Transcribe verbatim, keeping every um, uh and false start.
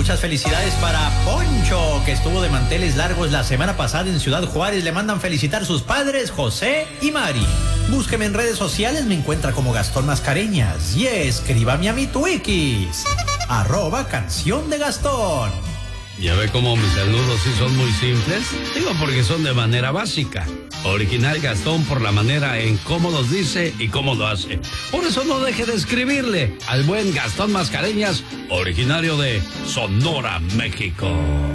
muchas felicidades para Poncho, que estuvo de manteles largos la semana pasada en Ciudad Juárez. Le mandan felicitar sus padres, José y Mari. Búsqueme en redes sociales, me encuentra como Gastón Mascareñas. Y escríbame a mi Twikis, arroba canción de Gastón. ¿Ya ve cómo mis saludos sí son muy simples? Digo, porque son de manera básica. Original Gastón por la manera en cómo los dice y cómo lo hace. Por eso no deje de escribirle al buen Gastón Mascareñas, originario de Sonora, México.